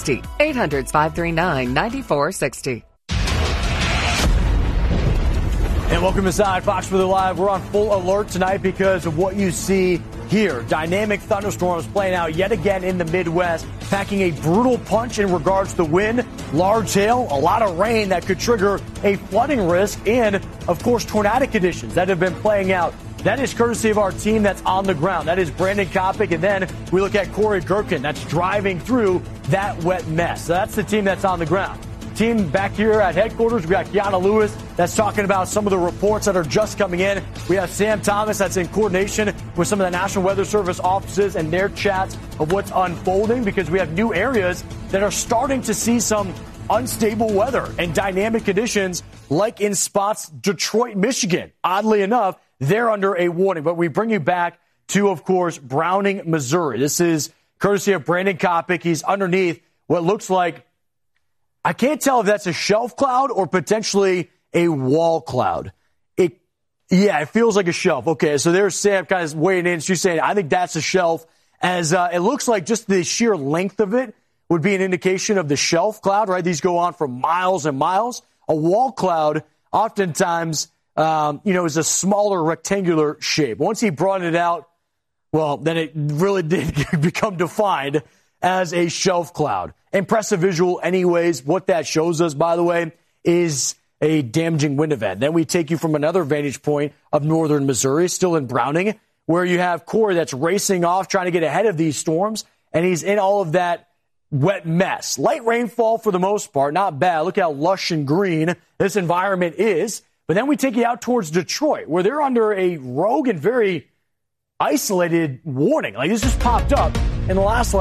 9460. 800-539-9460. And welcome inside Fox Weather Live. We're on full alert tonight because of what you see here. Dynamic thunderstorms playing out yet again in the Midwest, packing a brutal punch in regards to wind, large hail, a lot of rain that could trigger a flooding risk, and, of course, tornadic conditions that have been playing out. That is courtesy of our team that's on the ground. That is Brandon Kopic, and then we look at Corey Gerken that's driving through that wet mess. So that's the team that's on the ground. Team back here at headquarters, we got Kiana Lewis that's talking about some of the reports that are just coming in. We have Sam Thomas that's in coordination with some of the National Weather Service offices and their chats of what's unfolding, because we have new areas that are starting to see some unstable weather and dynamic conditions, like in spots Detroit, Michigan. Oddly enough, they're under a warning. But we bring you back to, of course, Browning, Missouri. This is courtesy of Brandon Kopic. He's underneath what looks like, I can't tell if that's a shelf cloud or potentially a wall cloud. It feels like a shelf. Okay, so there's Sam kind of weighing in. She's saying, I think that's a shelf, as it looks like just the sheer length of it would be an indication of the shelf cloud, right? These go on for miles and miles. A wall cloud oftentimes, is a smaller rectangular shape. Once he brought it out, well, then it really did become defined as a shelf cloud. Impressive visual anyways. What that shows us, by the way, is a damaging wind event. Then we take you from another vantage point of northern Missouri, still in Browning, where you have Corey that's racing off, trying to get ahead of these storms, and he's in all of that wet mess. Light rainfall for the most part, not bad. Look how lush and green this environment is. But then we take you out towards Detroit, where they're under a rogue and very isolated warning. Like, this just popped up in the last,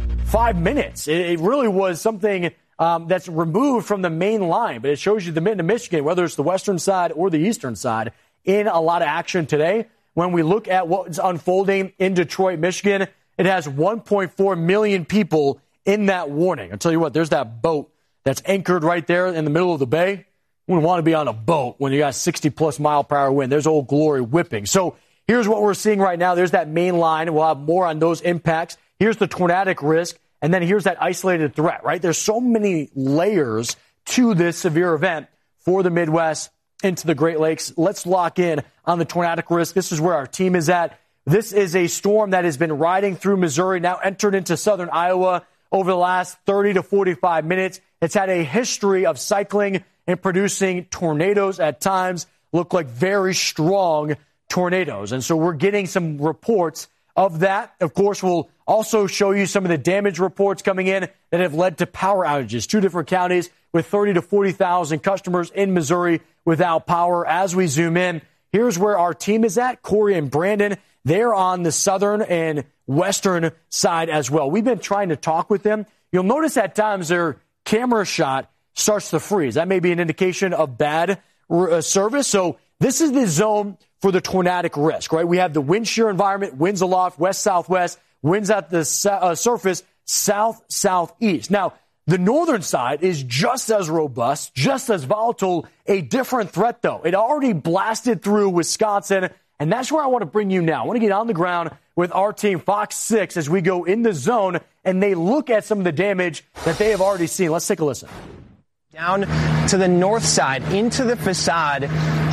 5 minutes. It really was something that's removed from the main line, but it shows you the Mid to Michigan, whether it's the western side or the eastern side, in a lot of action today. When we look at what's unfolding in Detroit, Michigan, it has 1.4 million people in that warning. I'll tell you what, there's that boat that's anchored right there in the middle of the bay. You wouldn't want to be on a boat when you got 60-plus mile-per-hour wind. There's Old Glory whipping. So here's what we're seeing right now. There's that main line. We'll have more on those impacts. Here's the tornadic risk. And then here's that isolated threat, right? There's so many layers to this severe event for the Midwest into the Great Lakes. Let's lock in on the tornadic risk. This is where our team is at. This is a storm that has been riding through Missouri, now entered into southern Iowa over the last 30 to 45 minutes. It's had a history of cycling and producing tornadoes at times, look like very strong tornadoes. And so we're getting some reports of that. Of course, we'll also show you some of the damage reports coming in that have led to power outages. 2 different counties with 30 to 40,000 customers in Missouri without power. As we zoom in, here's where our team is at. Corey and Brandon, they're on the southern and western side as well. We've been trying to talk with them. You'll notice at times their camera shot starts to freeze. That may be an indication of bad service. So this is the zone for the tornadic risk, right? We have the wind shear environment, winds aloft, west-southwest, winds at the surface, south-southeast. Now, the northern side is just as robust, just as volatile, a different threat, though. It already blasted through Wisconsin, and that's where I want to bring you now. I want to get on the ground with our team, Fox 6, as we go in the zone, and they look at some of the damage that they have already seen. Let's take a listen. Down to the north side, into the facade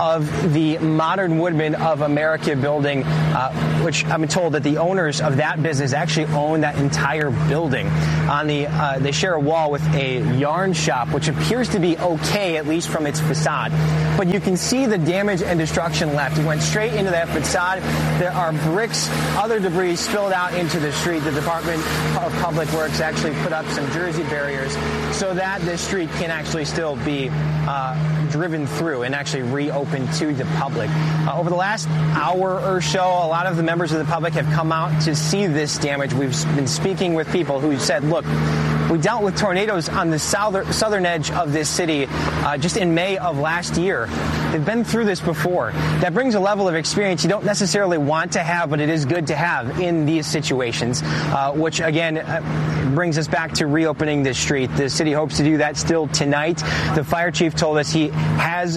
of the Modern Woodman of America building, which I've been told that the owners of that business actually own that entire building. They share a wall with a yarn shop, which appears to be okay, at least from its facade. But you can see the damage and destruction left. It went straight into that facade. There are bricks, other debris spilled out into the street. The Department of Public Works actually put up some Jersey barriers so that the street can actually still be driven through and actually reopened to the public. Over the last hour or so, a lot of the members of the public have come out to see this damage. We've been speaking with people who said, look, we dealt with tornadoes on the southern edge of this city just in May of last year. They've been through this before. That brings a level of experience you don't necessarily want to have, but it is good to have in these situations, which, again, brings us back to reopening this street. The city hopes to do that still tonight. The fire chief told us he has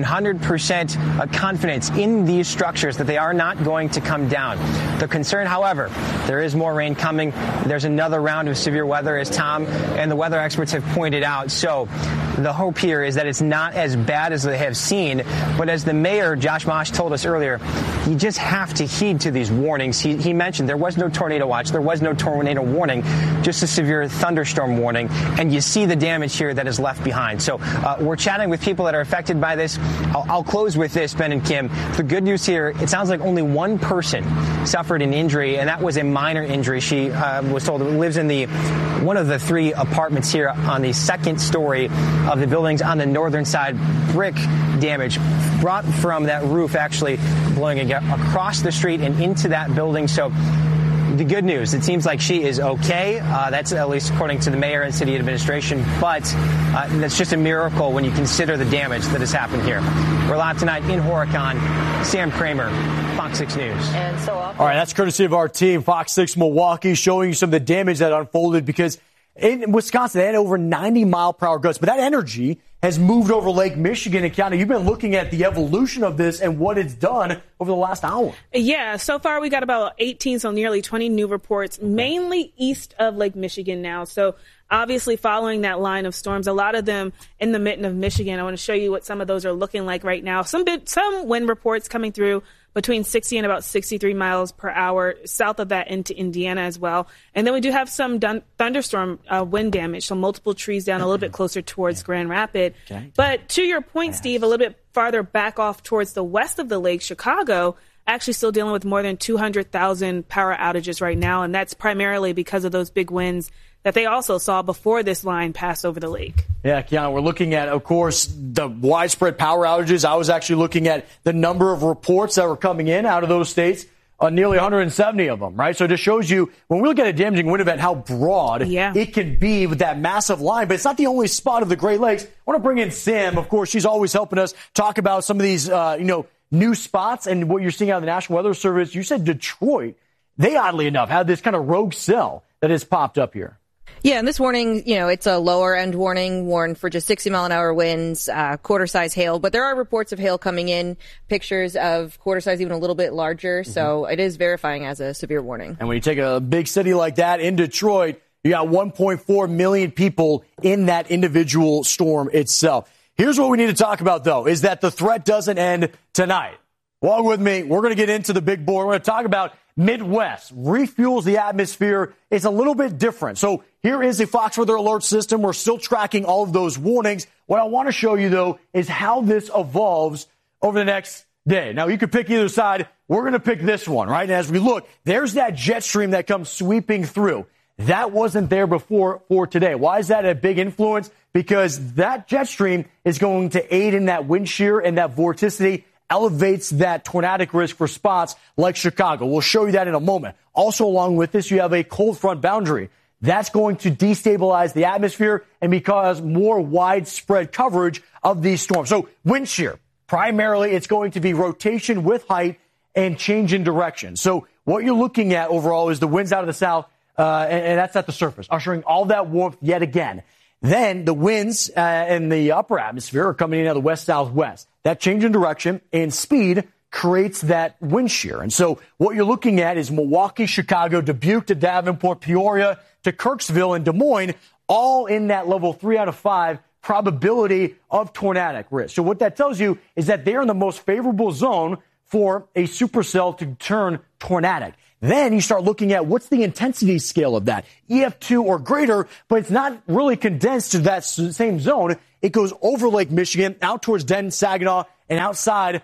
100% confidence in these structures that they are not going to come down. The concern, however, there is more rain coming. There's another round of severe weather, as Tom and the weather experts have pointed out. So the hope here is that it's not as bad as they have seen. But as the mayor, Josh Mosh, told us earlier, you just have to heed to these warnings. He mentioned there was no tornado watch. There was no tornado warning, just a severe thunderstorm warning. And you see the damage here that is left behind. So we're chatting with people that are affected by this. I'll close with this, Ben and Kim. The good news here, it sounds like only one person suffered an injury, and that was a minor injury. She was told lives in one of the 3 apartments here on the second story of the buildings on the northern side. Brick damage brought from that roof actually blowing across the street and into that building. So the good news, it seems like she is okay. That's at least according to the mayor and city administration. But that's just a miracle when you consider the damage that has happened here. We're live tonight in Horicon. Sam Kramer, Fox 6 News. And so all right, that's courtesy of our team, Fox 6 Milwaukee, showing you some of the damage that unfolded because in Wisconsin, they had over 90-mile-per-hour gusts. But that energy has moved over Lake Michigan. And Kiana, you've been looking at the evolution of this and what it's done over the last hour. Yeah, so far we got about 18, so nearly 20 new reports, mainly east of Lake Michigan now. So obviously following that line of storms, a lot of them in the mitten of Michigan. I want to show you what some of those are looking like right now. Some wind reports coming through between 60 and about 63 miles per hour, south of that into Indiana as well. And then we do have some thunderstorm wind damage, so multiple trees down a little bit closer towards Grand Rapids. Okay. But to your point, Steve, a little bit farther back off towards the west of the lake, Chicago, actually still dealing with more than 200,000 power outages right now, and that's primarily because of those big winds that they also saw before this line passed over the lake. Yeah, Kiana, we're looking at, of course, the widespread power outages. I was actually looking at the number of reports that were coming in out of those states, nearly 170 of them, right? So it just shows you, when we look at a damaging wind event, how broad it can be with that massive line. But it's not the only spot of the Great Lakes. I want to bring in Sam. Of course, she's always helping us talk about some of these, new spots and what you're seeing out of the National Weather Service. You said Detroit. They, oddly enough, had this kind of rogue cell that has popped up here. Yeah, and this warning, it's a lower end warning, warned for just 60-mile-an-hour winds, quarter-size hail. But there are reports of hail coming in, pictures of quarter-size even a little bit larger. Mm-hmm. So it is verifying as a severe warning. And when you take a big city like that in Detroit, you got 1.4 million people in that individual storm itself. Here's what we need to talk about, though, is that the threat doesn't end tonight. Walk with me. We're going to get into the big board. We're going to talk about Midwest refuels the atmosphere. It's a little bit different. So here is a Fox Weather Alert system. We're still tracking all of those warnings. What I want to show you, though, is how this evolves over the next day. Now, you could pick either side. We're going to pick this one, right? And as we look, there's that jet stream that comes sweeping through. That wasn't there before for today. Why is that a big influence? Because that jet stream is going to aid in that wind shear and that vorticity, elevates that tornadic risk for spots like Chicago. We'll show you that in a moment. Also, along with this, you have a cold front boundary. That's going to destabilize the atmosphere and because more widespread coverage of these storms. So wind shear, primarily it's going to be rotation with height and change in direction. So what you're looking at overall is the winds out of the south, and that's at the surface, ushering all that warmth yet again. Then the winds in the upper atmosphere are coming in out of the west-southwest. That change in direction and speed creates that wind shear. And so what you're looking at is Milwaukee, Chicago, Dubuque to Davenport, Peoria to Kirksville and Des Moines, all in that level 3 out of 5 probability of tornadic risk. So what that tells you is that they're in the most favorable zone for a supercell to turn tornadic. Then you start looking at what's the intensity scale of that, EF2 or greater, but it's not really condensed to that same zone. It goes over Lake Michigan, out towards Denton, Saginaw, and outside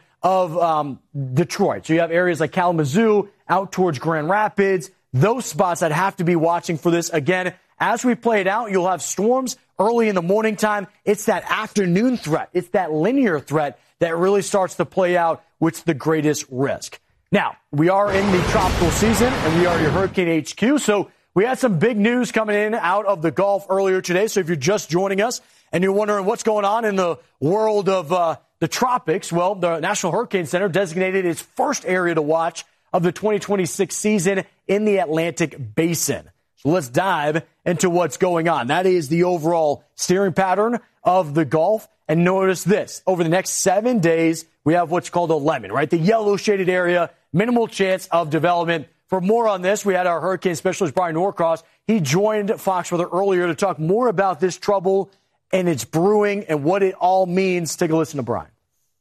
of Detroit. So you have areas like Kalamazoo, out towards Grand Rapids, those spots that have to be watching for this. Again, as we play it out, you'll have storms early in the morning time. It's that afternoon threat. It's that linear threat that really starts to play out, which is the greatest risk. Now, we are in the tropical season, and we are your Hurricane HQ. So we had some big news coming in out of the Gulf earlier today. So if you're just joining us and you're wondering what's going on in the world of the tropics, well, the National Hurricane Center designated its first area to watch of the 2026 season in the Atlantic Basin. So let's dive into what's going on. That is the overall steering pattern of the Gulf. And notice this. Over the next 7 days, we have what's called a lemon, right? The yellow shaded area, minimal chance of development. For more on this, we had our hurricane specialist, Brian Norcross. He joined Fox Weather earlier to talk more about this trouble and its brewing and what it all means. Take a listen to Brian.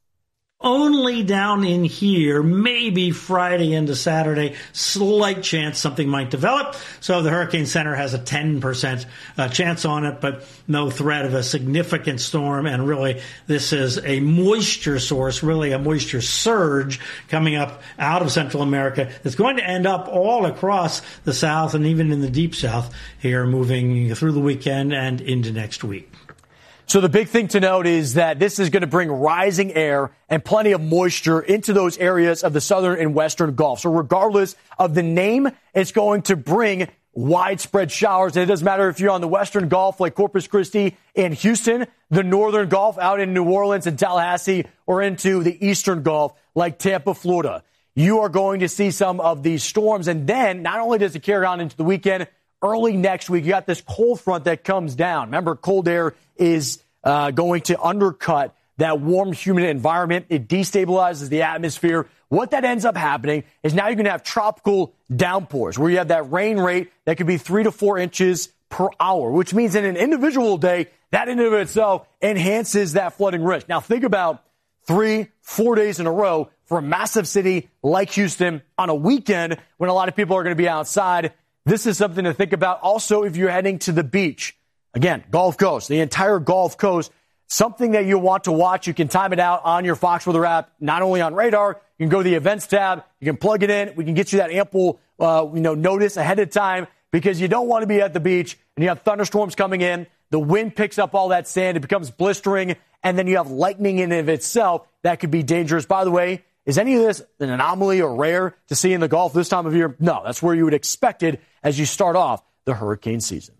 Only down in here, maybe Friday into Saturday, slight chance something might develop. So the Hurricane Center has a 10% chance on it, but no threat of a significant storm. And really, this is a moisture source, really a moisture surge coming up out of Central America. It's going to end up all across the South and even in the Deep South here, moving through the weekend and into next week. So the big thing to note is that this is going to bring rising air and plenty of moisture into those areas of the southern and western Gulf. So regardless of the name, it's going to bring widespread showers. And it doesn't matter if you're on the western Gulf like Corpus Christi and Houston, the northern Gulf out in New Orleans and Tallahassee, or into the eastern Gulf like Tampa, Florida. You are going to see some of these storms. And then not only does it carry on into the weekend, early next week, you got this cold front that comes down. Remember, cold air is going to undercut that warm, humid environment. It destabilizes the atmosphere. What that ends up happening is now you're going to have tropical downpours where you have that rain rate that could be 3 to 4 inches per hour, which means in an individual day, that in and of itself enhances that flooding risk. Now, think about 3-4 days in a row for a massive city like Houston on a weekend when a lot of people are going to be outside. This is something to think about. Also, if you're heading to the beach, again, Gulf Coast, the entire Gulf Coast, something that you want to watch. You can time it out on your Fox Weather app, not only on radar. You can go to the events tab. You can plug it in. We can get you that ample, notice ahead of time because you don't want to be at the beach and you have thunderstorms coming in. The wind picks up all that sand. It becomes blistering. And then you have lightning in and of itself. That could be dangerous. By the way, is any of this an anomaly or rare to see in the Gulf this time of year? No, that's where you would expect it as you start off the hurricane season.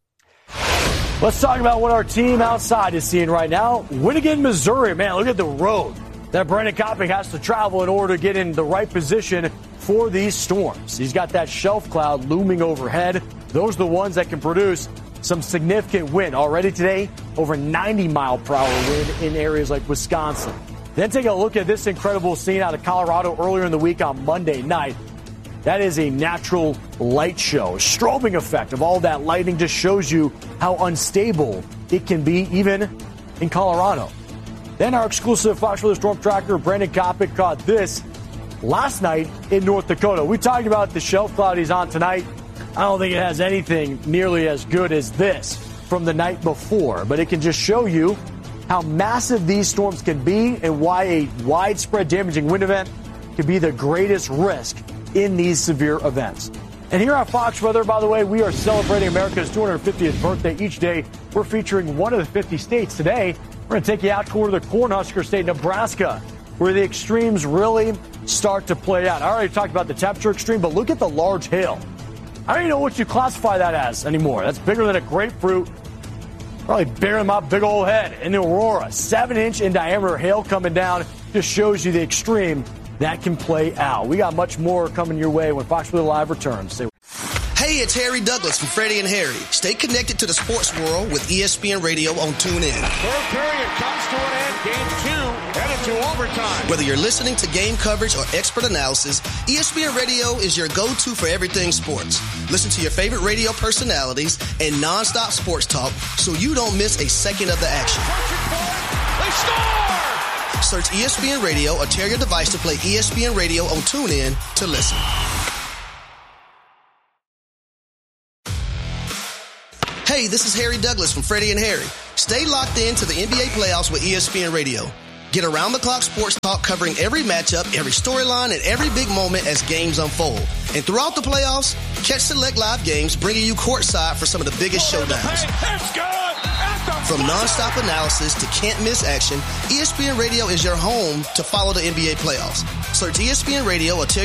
Let's talk about what our team outside is seeing right now. Winnigan, Missouri. Man, look at the road that Brendan Kopping has to travel in order to get in the right position for these storms. He's got that shelf cloud looming overhead. Those are the ones that can produce some significant wind. Already today, over 90-mile-per-hour wind in areas like Wisconsin. Then take a look at this incredible scene out of Colorado earlier in the week on Monday night. That is a natural light show. A strobing effect of all that lightning just shows you how unstable it can be even in Colorado. Then our exclusive Fox Weather storm tracker, Brendan Kopping, caught this last night in North Dakota. We talked about the shelf cloud he's on tonight. I don't think it has anything nearly as good as this from the night before, but it can just show you how massive these storms can be and why a widespread damaging wind event could be the greatest risk in these severe events. And here on Fox Weather, by the way, we are celebrating America's 250th birthday each day. We're featuring one of the 50 states today. We're going to take you out toward the Cornhusker state, Nebraska, where the extremes really start to play out. I already talked about the temperature extreme, but look at the large hail. I don't even know what you classify that as anymore. That's bigger than a grapefruit. Probably bigger than my big old head. In the Aurora, 7-inch in diameter hail coming down just shows you the extreme that can play out. We got much more coming your way when Fox Weather Live returns. Hey, it's Harry Douglas from Freddie and Harry. Stay connected to the sports world with ESPN Radio on TuneIn. Third period comes to an end. Game 2 headed to overtime. Whether you're listening to game coverage or expert analysis, ESPN Radio is your go-to for everything sports. Listen to your favorite radio personalities and nonstop sports talk so you don't miss a second of the action. They score! Search ESPN Radio or tear your device to play ESPN Radio on TuneIn to listen. Hey, this is Harry Douglas from Freddie and Harry. Stay locked in to the NBA playoffs with ESPN Radio. Get around-the-clock sports talk covering every matchup, every storyline, and every big moment as games unfold. And throughout the playoffs, catch select live games bringing you courtside for some of the biggest showdowns. From nonstop analysis to can't-miss action, ESPN Radio is your home to follow the NBA playoffs. Search ESPN Radio or